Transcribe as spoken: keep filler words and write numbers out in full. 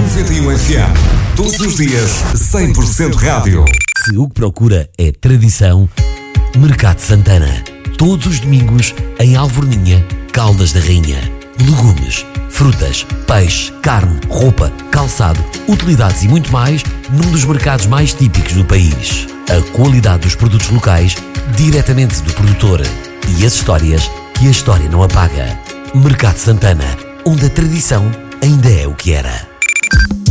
noventa e um F M. Todos os dias, cem por cento rádio. Se o que procura é tradição, Mercado Santana. Todos os domingos em Alvorninha, Caldas da Rainha. Legumes, frutas, peixe, carne, roupa, calçado, utilidades e muito mais num dos mercados mais típicos do país. A qualidade dos produtos locais diretamente do produtor e as histórias que a história não apaga. Mercado Santana, onde a tradição ainda é o que era.